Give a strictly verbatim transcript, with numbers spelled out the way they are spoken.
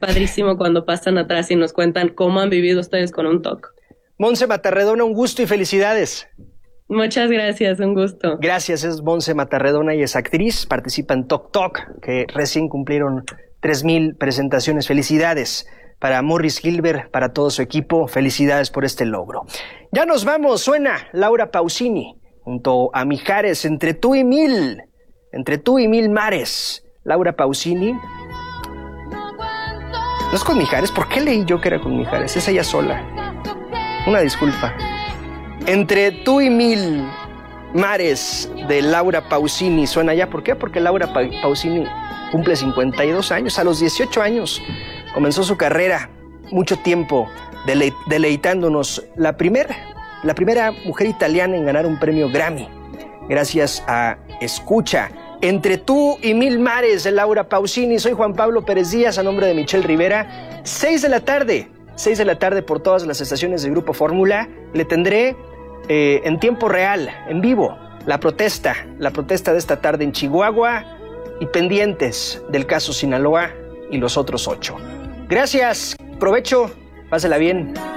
padrísimo cuando pasan atrás y nos cuentan cómo han vivido ustedes con un T O C. Monse Matarredona, un gusto y felicidades. Muchas gracias, un gusto. Gracias, es Monse Matarredona y es actriz, participa en Toc Toc, que recién cumplieron tres mil presentaciones. Felicidades para Morris Gilbert, para todo su equipo, felicidades por este logro. Ya nos vamos, suena Laura Pausini, junto a Mijares, entre tú y mil, entre tú y mil mares. Laura Pausini. ¿No es con Mijares? ¿Por qué leí yo que era con Mijares? Es ella sola. Una disculpa. Entre tú y mil mares, de Laura Pausini, suena ya. ¿Por qué? Porque Laura pa Pausini cumple cincuenta y dos años. A los dieciocho años comenzó su carrera, mucho tiempo dele deleitándonos. La, primer, la primera mujer italiana en ganar un premio Grammy, gracias a Escucha. Entre tú y mil mares, de Laura Pausini. Soy Juan Pablo Pérez Díaz, a nombre de Michelle Rivera. Seis de la tarde, seis de la tarde por todas las estaciones de Grupo Fórmula. Le tendré eh, en tiempo real, en vivo, la protesta, la protesta de esta tarde en Chihuahua, y pendientes del caso Sinaloa y los otros ocho. Gracias, provecho, pásela bien.